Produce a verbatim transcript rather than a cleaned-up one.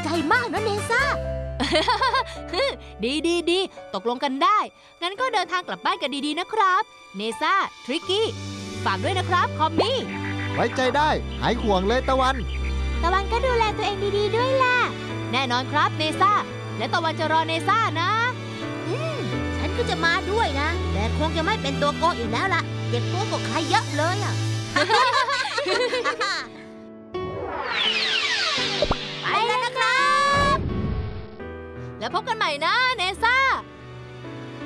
ใจมากนะเนซ่าดีดีดีตกลงกันได้งั้นก็เดินทางกลับบ้านกันดีๆนะครับเนซ่าทริกกี้ฝากด้วยนะครับคอมมี่ไว้ใจได้หายห่วงเลยตะวันตะวันก็ดูแลตัวเองดีๆด้วยล่ะแน่นอนครับเนซ่าและตะวันจะรอเนซ่านะอืมฉันก็จะมาด้วยนะแต่คงจะไม่เป็นตัวโกงอีกแล้วล่ะเด็กตัวกว่าใครเยอะเลยอ่ะ ไปแล้วนะครับแล้วพบกันใหม่นะเน